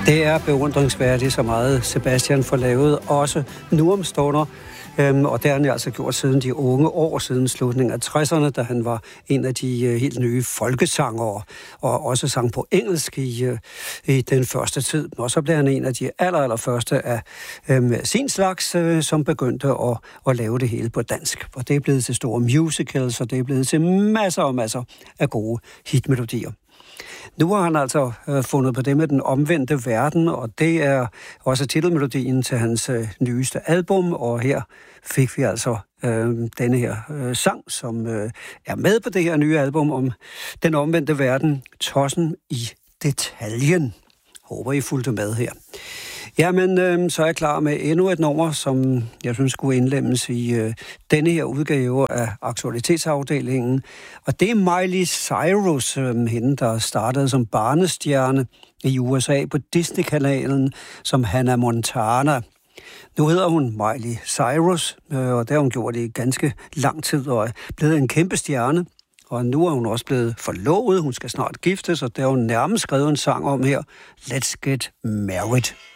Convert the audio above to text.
Det er beundringsværdigt, så meget Sebastian får lavet, også nu om stunder. Og det har han altså gjort siden de unge år, siden slutningen af 60'erne, da han var en af de helt nye folkesangere, og også sang på engelsk i den første tid. Og så blev han en af de allerførste af sin slags, som begyndte at lave det hele på dansk. Og det er blevet til store musicals, og det er blevet til masser og masser af gode hitmelodier. Nu har han altså fundet på det med den omvendte verden, og det er også titelmelodien til hans nyeste album, og her fik vi altså denne her sang, som er med på det her nye album om den omvendte verden, Tossen i detaljen. Håber, I fulgte med her. Jamen, så er jeg klar med endnu et nummer, som jeg synes skulle indlemmes i denne her udgave af Aktualitetsafdelingen. Og det er Miley Cyrus, hende der startede som barnestjerne i USA på Disney-kanalen som Hannah Montana. Nu hedder hun Miley Cyrus, og det har hun gjort i ganske lang tid og er blevet en kæmpe stjerne. Og nu er hun også blevet forlovet, hun skal snart giftes, og det har hun nærmest skrevet en sang om her. Let's Get Married.